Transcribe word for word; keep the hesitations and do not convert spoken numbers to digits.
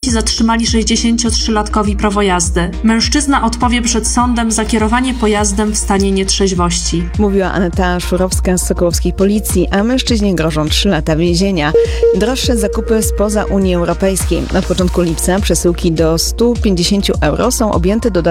Policjanci zatrzymali sześćdziesięciotrzylatkowi prawo jazdy. Mężczyzna odpowie przed sądem za kierowanie pojazdem w stanie nietrzeźwości. Mówiła Aneta Szurowska z Sokołowskiej Policji, a mężczyźnie grożą trzy lata więzienia. Droższe zakupy spoza Unii Europejskiej. Od początku lipca przesyłki do stu pięćdziesięciu euro są objęte dodatkowym